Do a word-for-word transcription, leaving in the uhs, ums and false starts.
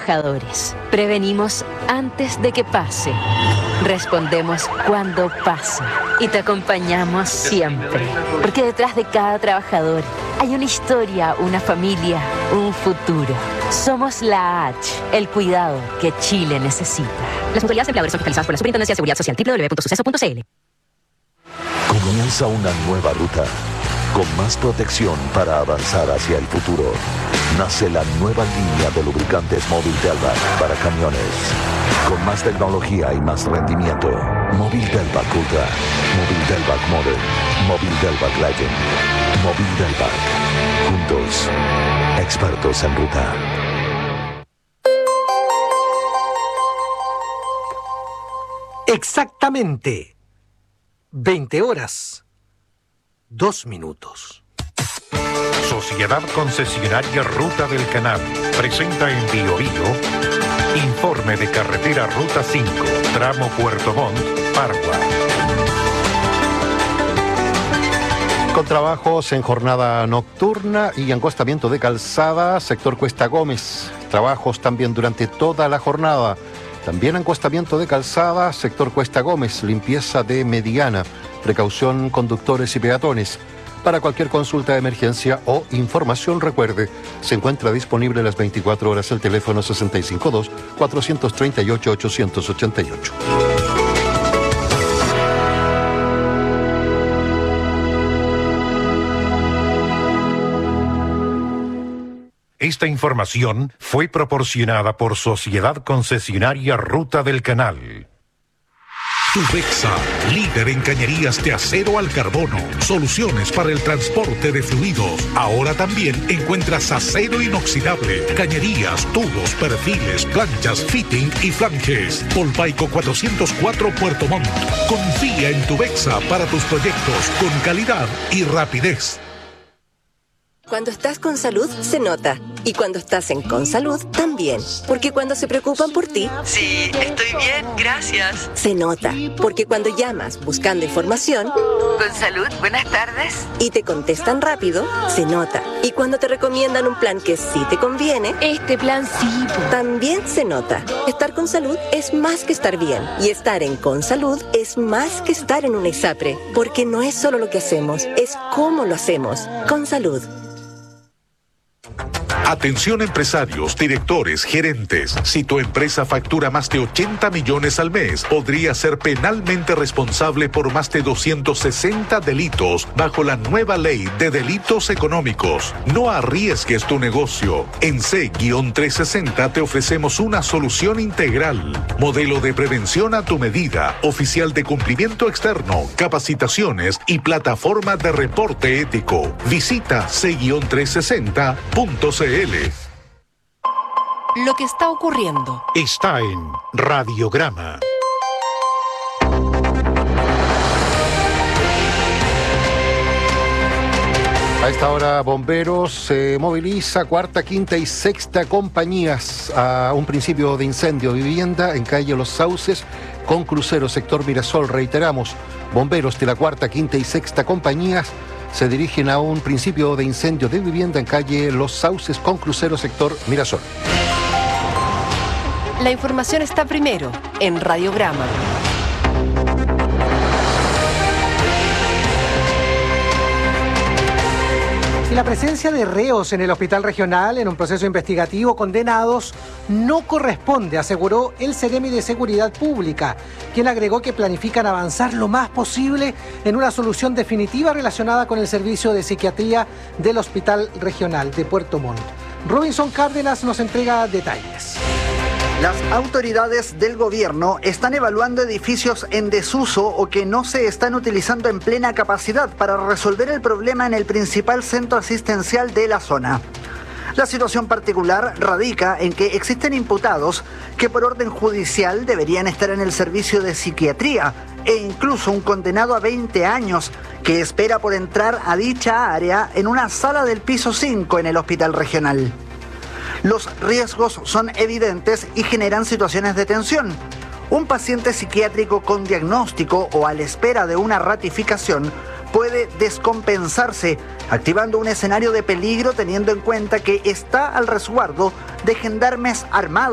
trabajadores. Prevenimos antes de que pase. Respondemos cuando pasa. Y te acompañamos siempre. Porque detrás de cada trabajador hay una historia, una familia, un futuro. Somos la H, el cuidado que Chile necesita. Las mutualidades empleadores son fiscalizadas por la Superintendencia de Seguridad Social, doble u doble u doble u punto suceso punto c l. Comienza una nueva ruta, con más protección para avanzar hacia el futuro. Nace la nueva línea de lubricantes Móvil Delvac para camiones. Con más tecnología y más rendimiento. Móvil Delvac Ultra, Móvil Delvac Modern, Móvil Delvac Legend, Móvil Delvac. Juntos, expertos en ruta. Exactamente veinte horas, dos minutos. Sociedad Concesionaria Ruta del Canal presenta en Bio Bio informe de carretera Ruta cinco, tramo Puerto Montt, Pargua. Con trabajos en jornada nocturna y encostamiento de calzada, sector Cuesta Gómez. Trabajos también durante toda la jornada. También encostamiento de calzada, sector Cuesta Gómez, limpieza de mediana, precaución conductores y peatones. Para cualquier consulta de emergencia o información, recuerde, se encuentra disponible las veinticuatro horas el teléfono sesenta y cinco dos, cuatrocientos treinta y ocho, ochocientos ochenta y ocho. Esta información fue proporcionada por Sociedad Concesionaria Ruta del Canal. Tubexa, líder en cañerías de acero al carbono. Soluciones para el transporte de fluidos. Ahora también encuentras acero inoxidable, cañerías, tubos, perfiles, planchas, fitting y flanges. Polpaico cuatrocientos cuatro Puerto Montt. Confía en Tubexa para tus proyectos con calidad y rapidez. Cuando estás con salud, se nota. Y cuando estás en Consalud, también. Porque cuando se preocupan por ti... Sí, estoy bien, gracias. Se nota. Porque cuando llamas buscando información... Consalud, buenas tardes. Y te contestan rápido, se nota. Y cuando te recomiendan un plan que sí te conviene... Este plan sí. También se nota. Estar con salud es más que estar bien. Y estar en Consalud es más que estar en una ISAPRE. Porque no es solo lo que hacemos, es cómo lo hacemos. Consalud. Atención empresarios, directores, gerentes. Si tu empresa factura más de ochenta millones al mes, podría ser penalmente responsable por más de doscientos sesenta delitos bajo la nueva ley de delitos económicos. No arriesgues tu negocio. En C trescientos sesenta te ofrecemos una solución integral. Modelo de prevención a tu medida, oficial de cumplimiento externo, capacitaciones y plataforma de reporte ético. Visita C trescientos sesenta punto c l. Lo que está ocurriendo Está en Radiograma. A esta hora, bomberos se moviliza cuarta, quinta y sexta compañías a un principio de incendio de vivienda en calle Los Sauces con crucero sector Mirasol. Reiteramos, bomberos de la cuarta, quinta y sexta compañías se dirigen a un principio de incendio de vivienda en calle Los Sauces con crucero sector Mirasol. La información está primero en Radiograma. Y la presencia de reos en el hospital regional en un proceso investigativo condenados no corresponde, aseguró el Ceremi de Seguridad Pública, quien agregó que planifican avanzar lo más posible en una solución definitiva relacionada con el servicio de psiquiatría del hospital regional de Puerto Montt. Robinson Cárdenas nos entrega detalles. Las autoridades del gobierno están evaluando edificios en desuso o que no se están utilizando en plena capacidad para resolver el problema en el principal centro asistencial de la zona. La situación particular radica en que existen imputados que por orden judicial deberían estar en el servicio de psiquiatría e incluso un condenado a veinte años que espera por entrar a dicha área en una sala del piso cinco en el hospital regional. Los riesgos son evidentes y generan situaciones de tensión. Un paciente psiquiátrico con diagnóstico o a la espera de una ratificación puede descompensarse, activando un escenario de peligro teniendo en cuenta que está al resguardo de gendarmes armados